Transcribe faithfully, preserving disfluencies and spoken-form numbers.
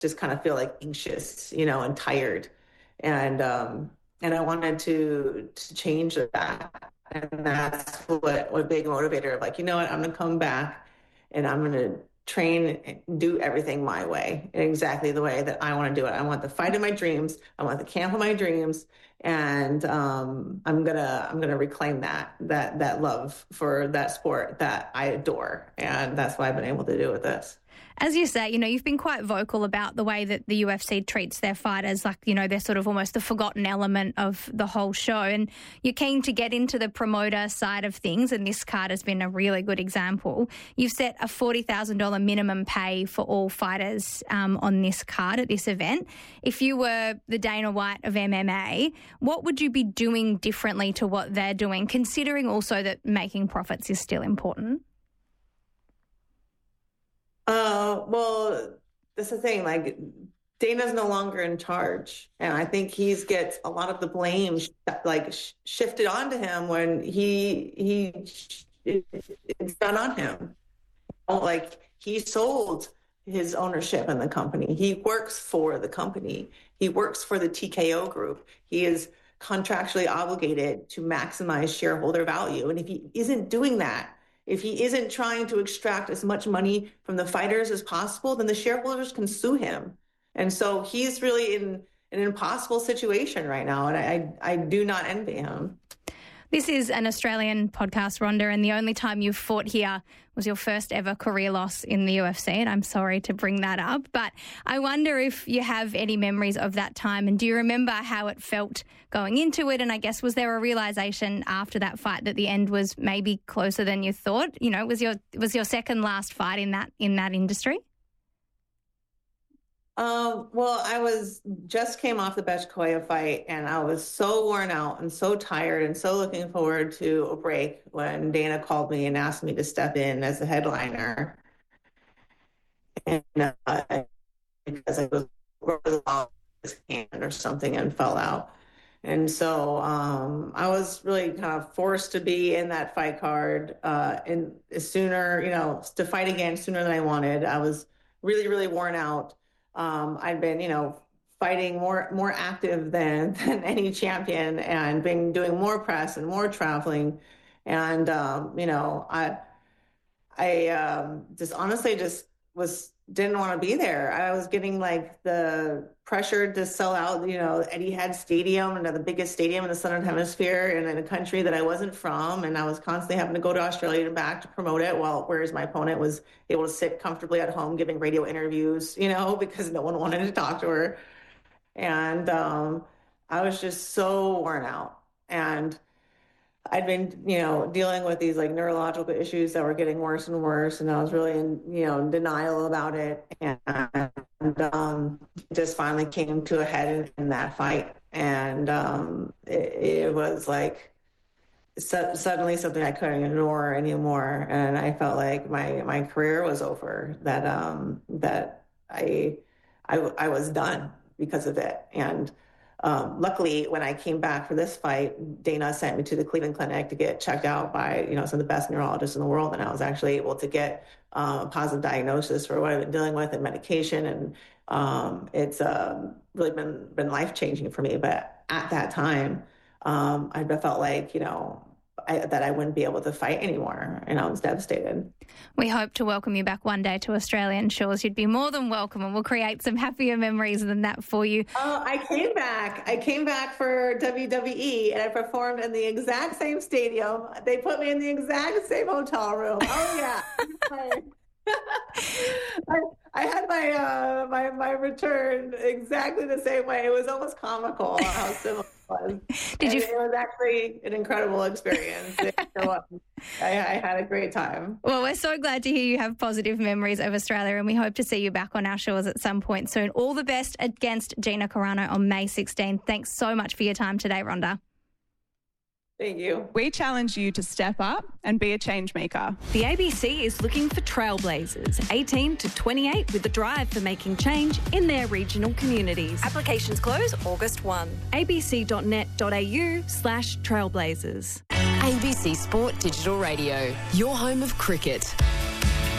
just kind of feel like anxious, you know, and tired. And, um, and I wanted to, to change that. And that's what, what big motivator of like, you know what, I'm going to come back and I'm going to train and do everything my way, exactly the way that I want to do it. I want the fight of my dreams. I want the camp of my dreams. And um, I'm gonna I'm gonna reclaim that that that love for that sport that I adore, and that's what I've been able to do with this. As you say, you know, you've been quite vocal about the way that the U F C treats their fighters, like, you know, they're sort of almost the forgotten element of the whole show. And you're keen to get into the promoter side of things, and this card has been a really good example. You've set a forty thousand dollars minimum pay for all fighters um, on this card at this event. If you were the Dana White of M M A, what would you be doing differently to what they're doing, considering also that making profits is still important? Uh, well, that's the thing. Like, Dana's no longer in charge, and I think he's gets a lot of the blame like sh- shifted onto him when he he it's done on him. Like, he sold his ownership in the company. He works for the company. He works for the T K O group. He is contractually obligated to maximize shareholder value, and if he isn't doing that, if he isn't trying to extract as much money from the fighters as possible, then the shareholders can sue him. And so he's really in an impossible situation right now, and I, I do not envy him. This is an Australian podcast, Rhonda, and the only time you've fought here was your first ever career loss in the U F C, and I'm sorry to bring that up, but I wonder if you have any memories of that time, and do you remember how it felt going into it? And I guess, was there a realisation after that fight that the end was maybe closer than you thought? You know, was your was your second last fight in that in that industry? Um, well, I was just came off the Betchkoya fight, and I was so worn out and so tired and so looking forward to a break when Dana called me and asked me to step in as a headliner. And uh, because I was off his hand or something and fell out. And so um, I was really kind of forced to be in that fight card uh, and sooner, you know, to fight again sooner than I wanted. I was really, really worn out. Um, I'd been, you know, fighting more more active than than any champion, and been doing more press and more traveling, and um, you know, I I um, just honestly just was didn't want to be there. I was getting like the pressure to sell out, you know, Etihad Stadium, and the biggest stadium in the Southern Hemisphere, and in a country that I wasn't from, and I was constantly having to go to Australia and back to promote it. While whereas my opponent was able to sit comfortably at home giving radio interviews, you know, because no one wanted to talk to her, and um, I was just so worn out, and I'd been, you know, dealing with these like neurological issues that were getting worse and worse, and I was really in, you know, denial about it, and, and um, it just finally came to a head in, in that fight, and um, it, it was like su- suddenly something I couldn't ignore anymore, and I felt like my my career was over. That um, that I, I I was done because of it, and. Um, luckily, when I came back for this fight, Dana sent me to the Cleveland Clinic to get checked out by, you know, some of the best neurologists in the world, and I was actually able to get um, a positive diagnosis for what I've been dealing with and medication, and um, it's um, really been been life changing for me. But at that time, um, I felt like, you know, I, that I wouldn't be able to fight anymore, and I was devastated. We hope to welcome you back one day to Australian shores. You'd be more than welcome, and we'll create some happier memories than that for you. Oh, I came back. I came back for W W E, and I performed in the exact same stadium. They put me in the exact same hotel room. Oh, yeah. I, I had my, uh, my my return exactly the same way. It was almost comical how similar it was. Did you? It was actually an incredible experience. So, um, I, I had a great time. Well, we're so glad to hear you have positive memories of Australia, and we hope to see you back on our shores at some point soon. All the best against Gina Carano on May sixteenth. Thanks so much for your time today, Rhonda. Thank you. We challenge you to step up and be a change maker. The A B C is looking for trailblazers, eighteen to twenty-eight, with a drive for making change in their regional communities. Applications close August first. abc.net.au slash trailblazers. A B C Sport Digital Radio, your home of cricket.